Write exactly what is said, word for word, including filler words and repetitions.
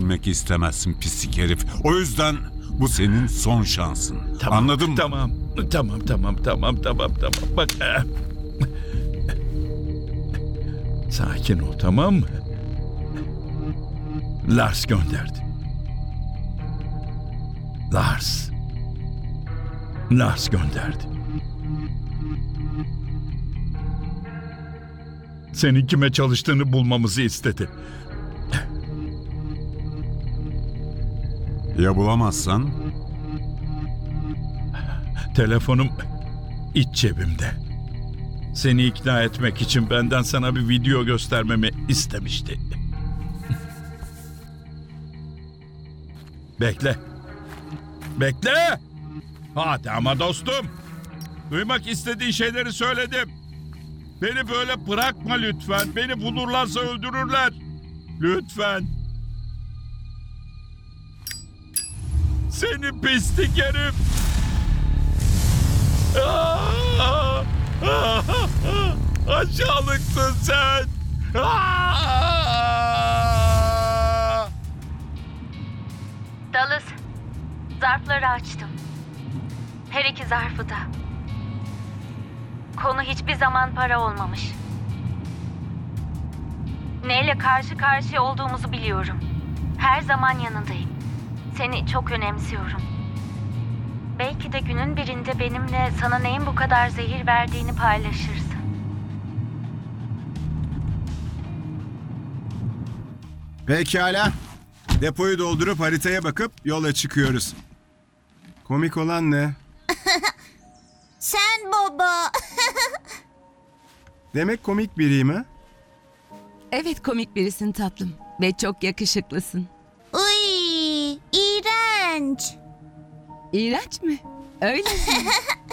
ölmek istemezsin pislik herif. O yüzden bu senin son şansın. Tamam, Anladın mı? Tamam, tamam, tamam, tamam, tamam, tamam. Bak. eh. Sakin ol, tamam mı? Lars gönderdi. Lars. Lars gönderdi. Senin kime çalıştığını bulmamızı istedi. Ya bulamazsan? Telefonum iç cebimde. Seni ikna etmek için benden sana bir video göstermemi istemişti. Bekle. Bekle. Hadi ama dostum. Duymak istediğin şeyleri söyledim. Beni böyle bırakma lütfen. Beni bulurlarsa öldürürler. Lütfen. Seni pislik herif. Aa! Aa! Aşağılıksın sen. Aa! Dallas, zarfları açtım. Her iki zarfı da. Konu hiçbir zaman para olmamış. Neyle karşı karşıya olduğumuzu biliyorum. Her zaman yanındayım. Seni çok önemsiyorum. Belki de günün birinde benimle sana neyin bu kadar zehir verdiğini paylaşırsın. Pekala. Depoyu doldurup haritaya bakıp yola çıkıyoruz. Komik olan ne? Sen baba. Demek komik biriyim ha? Evet, komik birisin tatlım ve çok yakışıklısın. Uy, iğrenç. İğrenç mi? Öyle mi?